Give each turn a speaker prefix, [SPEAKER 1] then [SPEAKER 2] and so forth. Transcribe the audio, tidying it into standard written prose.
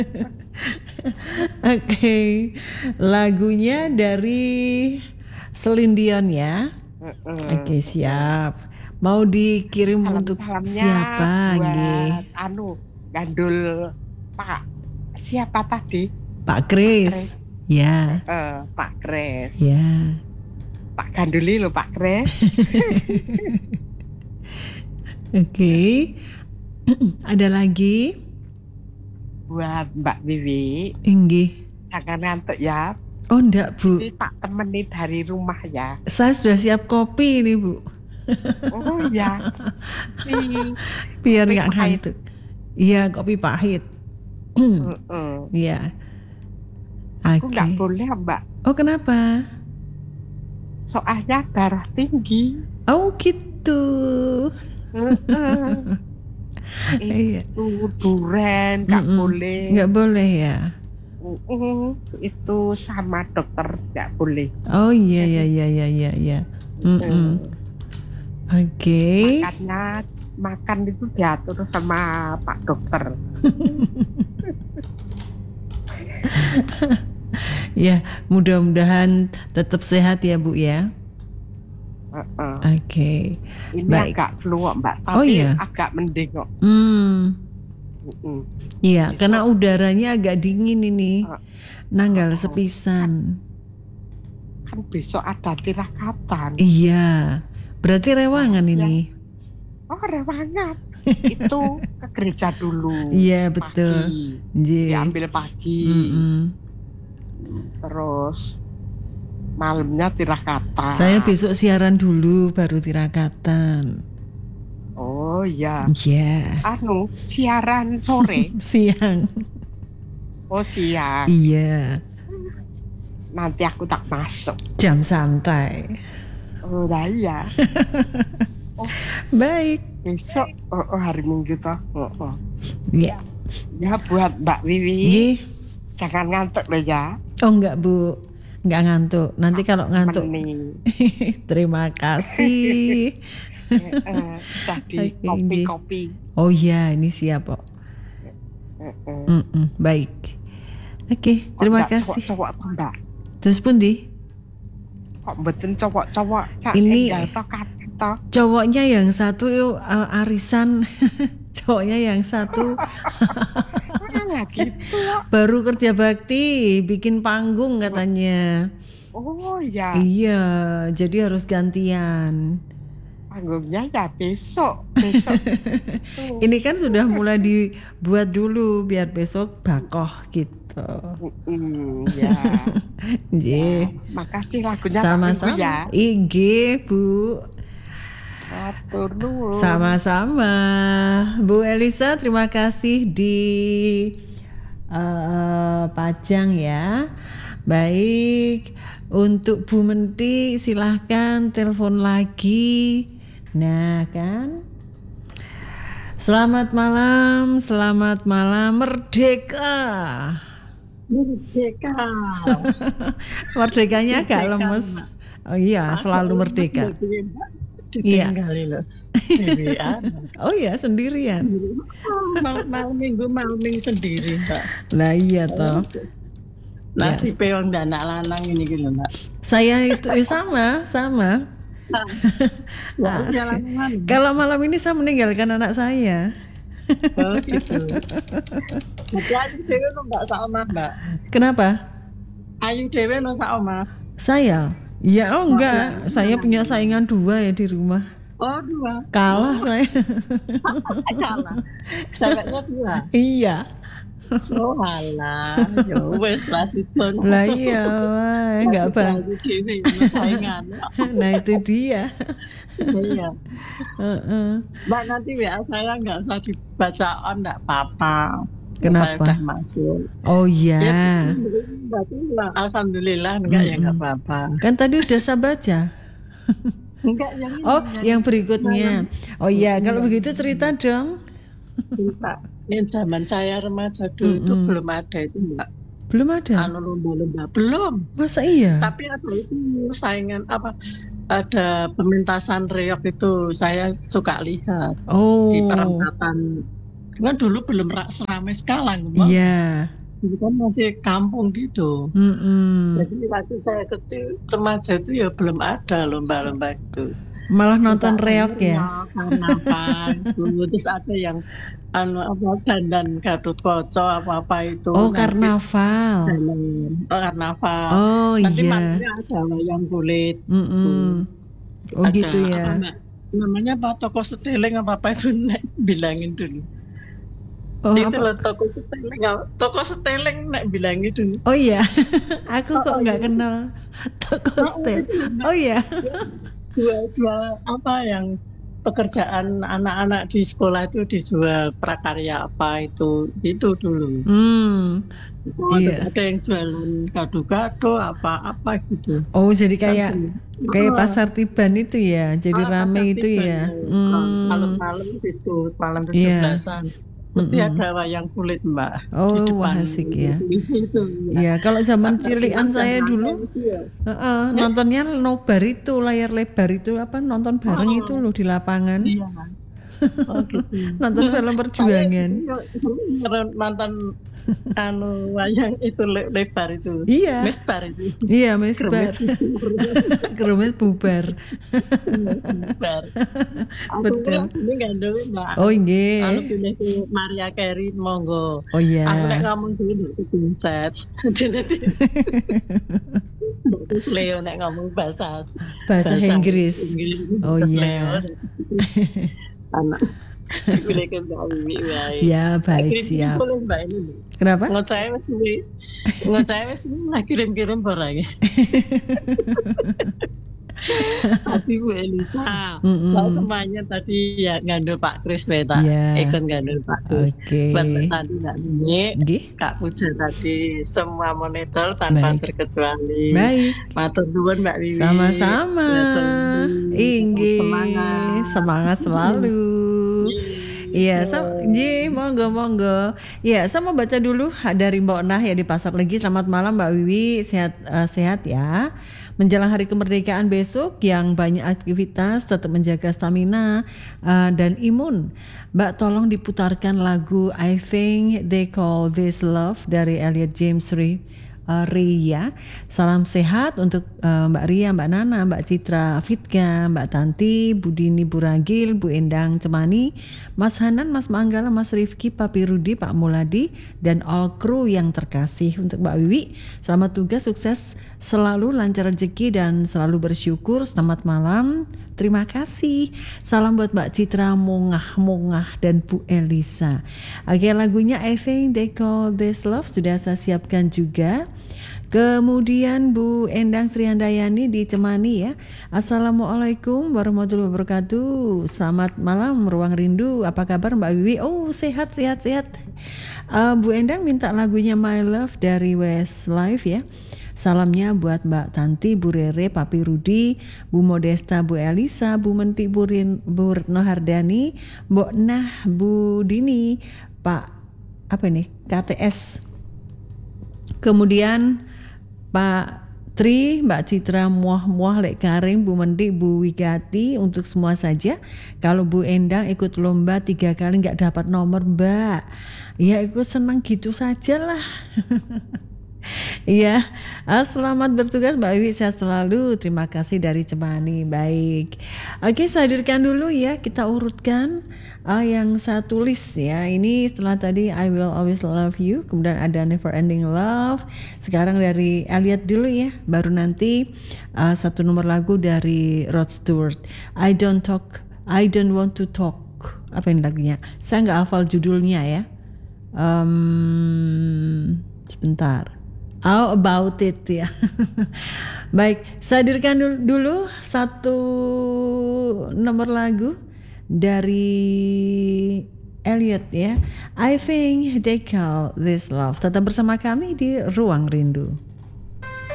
[SPEAKER 1] Oke, lagunya dari Celine Dion ya. Oke, siap. Mau dikirim untuk
[SPEAKER 2] Salam-salamnya
[SPEAKER 1] siapa,
[SPEAKER 2] buat
[SPEAKER 1] Nggih?
[SPEAKER 2] gandul Pak siapa tadi?
[SPEAKER 1] Pak
[SPEAKER 2] Pak Kres.
[SPEAKER 1] Kris. Ya,
[SPEAKER 2] Pak Kres.
[SPEAKER 1] ya.
[SPEAKER 2] Pak Ganduli loh Pak Kres.
[SPEAKER 1] Oke. Ada lagi?
[SPEAKER 2] Buat Mbak Wiwi,
[SPEAKER 1] Nggih.
[SPEAKER 2] jangan ngantuk ya.
[SPEAKER 1] Oh, enggak, Bu.
[SPEAKER 2] Ini tak temani dari rumah ya.
[SPEAKER 1] Saya sudah siap kopi ini, Bu.
[SPEAKER 2] Oh ya, kopi,
[SPEAKER 1] Biar
[SPEAKER 2] kopi
[SPEAKER 1] nggak
[SPEAKER 2] pahit.
[SPEAKER 1] ngantuk. Iya, kopi pahit. Iya.
[SPEAKER 2] Aku nggak
[SPEAKER 1] Oke.
[SPEAKER 2] boleh Mbak,
[SPEAKER 1] Oh, kenapa?
[SPEAKER 2] soalnya darah tinggi.
[SPEAKER 1] Oh, gitu. Iya.
[SPEAKER 2] Itu duren nggak boleh.
[SPEAKER 1] Nggak boleh ya?
[SPEAKER 2] Itu sama dokter nggak boleh.
[SPEAKER 1] Oh, iya,
[SPEAKER 2] Jadi,
[SPEAKER 1] iya, iya, iya, iya. Oke.
[SPEAKER 2] makanya makan itu diatur sama Pak Dokter.
[SPEAKER 1] Ya, mudah-mudahan tetap sehat ya, Bu ya. Oke.
[SPEAKER 2] Ini
[SPEAKER 1] Baik.
[SPEAKER 2] agak flu Mbak, tapi
[SPEAKER 1] Oh, iya.
[SPEAKER 2] agak mending kok.
[SPEAKER 1] Iya,
[SPEAKER 2] Besok.
[SPEAKER 1] karena udaranya agak dingin ini. Nanggal sepisan.
[SPEAKER 2] Kan besok ada tirakatan.
[SPEAKER 1] Iya. Berarti rewangan ini.
[SPEAKER 2] Oh, rewangan. Itu ke gereja dulu.
[SPEAKER 1] Iya, betul.
[SPEAKER 2] Pagi. Diambil pagi. Terus malamnya tirakatan.
[SPEAKER 1] Saya besok siaran dulu baru tirakatan.
[SPEAKER 2] Oh iya.
[SPEAKER 1] Iya.
[SPEAKER 2] Siaran sore.
[SPEAKER 1] Siang.
[SPEAKER 2] Oh siang.
[SPEAKER 1] Iya.
[SPEAKER 2] Nanti aku tak masuk.
[SPEAKER 1] Jam santai.
[SPEAKER 2] Oh iya.
[SPEAKER 1] Baik.
[SPEAKER 2] Besok hari Minggu toh.
[SPEAKER 1] Iya.
[SPEAKER 2] Ya buat Mbak Wiwi.
[SPEAKER 1] Nggih.
[SPEAKER 2] Jangan ngantuk loh ya.
[SPEAKER 1] Oh enggak, Bu. Enggak ngantuk. Nanti kalau ngantuk. Terima kasih.
[SPEAKER 2] Tadi kopi-kopi.
[SPEAKER 1] Oh iya, ini siap kok. Baik. Oke, terima kasih.
[SPEAKER 2] Cowok Mbak.
[SPEAKER 1] Terus pundi?
[SPEAKER 2] Kok mboten cowok-cowok?
[SPEAKER 1] Ini
[SPEAKER 2] kata.
[SPEAKER 1] Cowoknya yang satu arisan. Cowoknya yang satu
[SPEAKER 2] gitu.
[SPEAKER 1] Baru kerja bakti, bikin panggung katanya.
[SPEAKER 2] Oh iya.
[SPEAKER 1] Iya, jadi harus gantian.
[SPEAKER 2] Panggungnya ya besok.
[SPEAKER 1] Ini kan sudah mulai dibuat dulu biar besok bakoh gitu.
[SPEAKER 2] Ya.
[SPEAKER 1] Ya,
[SPEAKER 2] makasih lagunya
[SPEAKER 1] sama-sama
[SPEAKER 2] ya.
[SPEAKER 1] IG Bu. Sama-sama Bu Elisa, terima kasih di Pajang ya. Baik, untuk Bu Menti silahkan telepon lagi. Nah kan, selamat malam Merdeka. Merdekanya agak lemes. Oh iya, selalu merdeka.
[SPEAKER 3] Iya.
[SPEAKER 1] Oh ya, sendirian.
[SPEAKER 3] Malam minggu sendiri, Mbak.
[SPEAKER 1] Lah iya toh.
[SPEAKER 3] Nasi peon dan anak lanang ini gitu, Mbak.
[SPEAKER 1] Saya itu sama. Kalau malam ini saya meninggalkan anak saya.
[SPEAKER 3] Oh gitu. Jadi Ayu Dewi no Mbak sama Mbak.
[SPEAKER 1] Kenapa?
[SPEAKER 3] Ayu Dewi no sama.
[SPEAKER 1] Saya? Ya enggak. Saya punya saingan 2 ya di rumah.
[SPEAKER 3] Oh 2.
[SPEAKER 1] Kalah saya.
[SPEAKER 3] Kalah. Ceweknya 2.
[SPEAKER 1] Iya.
[SPEAKER 3] Oh alah, ya wes lah sipun.
[SPEAKER 1] Lah iya, enggak Bang.
[SPEAKER 3] Saingan.
[SPEAKER 1] Nah itu dia.
[SPEAKER 3] Iya. Mbak nanti WA saya enggak usah dibaca on enggak apa-apa.
[SPEAKER 1] Kenapa?
[SPEAKER 3] Saya udah masuk.
[SPEAKER 1] Oh iya.
[SPEAKER 3] Ya, alhamdulillah enggak ya enggak apa-apa.
[SPEAKER 1] Kan tadi udah saya baca.
[SPEAKER 3] Enggak yang ini.
[SPEAKER 1] Oh, yang berikutnya. Oh iya, kalau begitu cerita dong.
[SPEAKER 3] Cerita. Yang zaman saya remaja dulu itu belum ada itu Mbak.
[SPEAKER 1] Belum ada?
[SPEAKER 3] Lomba-lomba. Belum.
[SPEAKER 1] Masa iya?
[SPEAKER 3] Tapi ada itu saingan apa, ada pementasan reog itu saya suka lihat.
[SPEAKER 1] Oh.
[SPEAKER 3] Di perempatan Karena dulu belum seramai sekarang, Mbak.
[SPEAKER 1] Iya.
[SPEAKER 3] Dulu kan masih kampung gitu. Jadi waktu saya kecil remaja itu ya belum ada lomba-lomba itu.
[SPEAKER 1] Malah nonton reok ya.
[SPEAKER 3] Karnaval gitu. Terus ada yang dandan Gatot Kaca apa itu.
[SPEAKER 1] Oh, karnaval.
[SPEAKER 3] Karnaval.
[SPEAKER 1] Oh,
[SPEAKER 3] nanti
[SPEAKER 1] iya.
[SPEAKER 3] malamnya ada wayang kulit.
[SPEAKER 1] Oh,
[SPEAKER 3] ada,
[SPEAKER 1] gitu ya.
[SPEAKER 3] Namanya apa, toko seteling apa itu nek bilangin dulu.
[SPEAKER 1] Oh,
[SPEAKER 3] itu
[SPEAKER 1] apa?
[SPEAKER 3] loh toko seteling nek bilangin dulu.
[SPEAKER 1] Oh iya, aku kok nggak kenal toko seteling. Oh iya.
[SPEAKER 3] Jual apa yang pekerjaan anak-anak di sekolah itu dijual prakarya apa itu dulu.
[SPEAKER 1] Iya.
[SPEAKER 3] Ada yang jualan gado-gado apa gitu.
[SPEAKER 1] Oh, jadi kayak pasar Tiban itu ya, jadi rame itu ya.
[SPEAKER 3] Malam-malam itu, malam 17-an. Mesti ada wayang kulit, Mbak.
[SPEAKER 1] Oh,
[SPEAKER 3] di depan.
[SPEAKER 1] wah asik ya.
[SPEAKER 3] Itu,
[SPEAKER 1] ya. Kalau zaman cilian saya dulu, nontonnya nobar itu, layar lebar itu apa? Nonton bareng itu loh di lapangan.
[SPEAKER 3] Iya. Oh, gitu.
[SPEAKER 1] Nonton film perjuangan.
[SPEAKER 3] Nonton wayang itu lebar itu.
[SPEAKER 1] Iya.
[SPEAKER 3] Mesbar itu.
[SPEAKER 1] Iya, mesbar. Kerumis bubar. Betul.
[SPEAKER 3] Ini gandul, Mbak.
[SPEAKER 1] Oh, nggih.
[SPEAKER 3] Aku pilih ke Maria Carey, monggo.
[SPEAKER 1] Oh iya.
[SPEAKER 3] Aku nek ngomong dulu di pencet. Leo nek ngomong bahasa
[SPEAKER 1] Inggris. Oh iya.
[SPEAKER 3] Anak pilih ke Mbak Wiwi wae.
[SPEAKER 1] Ya, baik, siap.
[SPEAKER 3] Mbak ini.
[SPEAKER 1] Kenapa?
[SPEAKER 3] Ngoceh wis lah kirim-kirim barang. Tapi Bu Elisa, semuanya tadi ya ngandul Pak Kris beta, ikut ngandul Pak Kris. Buat tadi Mbak Nini, Kak Puja tadi semua monitor tanpa terkecuali.
[SPEAKER 1] Baik.
[SPEAKER 3] Matur nuwun Mbak Wiwi.
[SPEAKER 1] Sama-sama. Inggih. Semangat selalu. Iya, monggo. Iya, saya mau baca dulu dari Mbak Nah ya di Pasar Legi. Selamat malam Mbak Wiwi, sehat ya. Menjelang hari kemerdekaan besok yang banyak aktivitas, tetap menjaga stamina dan imun. Mbak tolong diputarkan lagu I Think They Call This Love dari Elliot James Ria. Salam sehat untuk Mbak Ria, Mbak Nana, Mbak Citra Fitka, Mbak Tanti, Bu Dini Buragil, Bu Endang Cemani, Mas Hanan, Mas Manggala, Mas Rifki, Papi Rudi, Pak Muladi, dan all kru yang terkasih. Untuk Mbak Wiwi, selamat tugas, sukses selalu, lancar rezeki dan selalu bersyukur. Selamat malam. Terima kasih. Salam buat Mbak Citra Mongah dan Bu Elisa. Oke, lagunya I Think They Call This Love sudah saya siapkan juga. Kemudian Bu Endang Srihandayani di Cemani ya. Assalamualaikum warahmatullahi wabarakatuh. Selamat malam Ruang Rindu. Apa kabar Mbak Wiwi? Oh, sehat. Bu Endang minta lagunya My Love dari Westlife ya. Salamnya buat Mbak Tanti, Bu Rere, Papi Rudi, Bu Modesta, Bu Elisa, Bu Menti, Bu Retno Hardani, Mbok Nah, Bu Dini, Pak KTS. Kemudian Pak Tri, Mbak Citra Muah Lek Karing, Bu Menti, Bu Wigati, untuk semua saja. Kalau Bu Endang ikut lomba 3 kali nggak dapat nomor Mbak, ya ikut senang gitu saja lah. Iya, selamat bertugas Mbak Wiwi, sehat selalu. Terima kasih dari Cemani. Baik, oke, saya hadirkan dulu ya. Kita urutkan yang saya tulis ya. Ini setelah tadi I Will Always Love You, kemudian ada Never Ending Love. Sekarang dari Elliot dulu ya. Baru nanti satu nomor lagu dari Rod Stewart, I Don't Want to Talk. Apa ini lagunya? Saya nggak hafal judulnya ya. Sebentar. How about it ya. Baik, saya hadirkan dulu satu nomor lagu dari Elliot ya. I Think They Call This Love. Tetap bersama kami di Ruang Rindu.